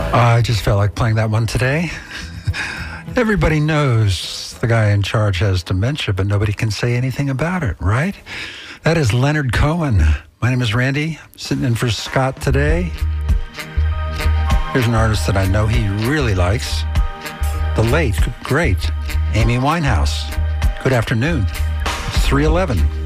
I just felt like playing that one today. Everybody knows the guy in charge has dementia, but nobody can say anything about it, right? That is Leonard Cohen. My name is Randy. I'm sitting in for Scott today. Here's an artist that I know he really likes. The late, great Amy Winehouse. Good afternoon. It's 3:11.